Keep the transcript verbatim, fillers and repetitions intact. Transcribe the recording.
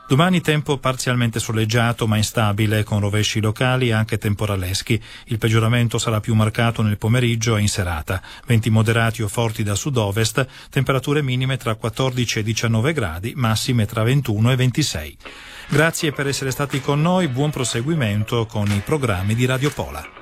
Domani tempo parzialmente soleggiato ma instabile, con rovesci locali e anche temporaleschi. Il peggioramento sarà più marcato nel pomeriggio e in serata. Venti moderati o forti da sud-ovest, temperature minime tra quattordici e diciannove gradi, massime tra ventuno e ventisei. Grazie per essere stati con noi, buon proseguimento con i programmi di Radio Pola.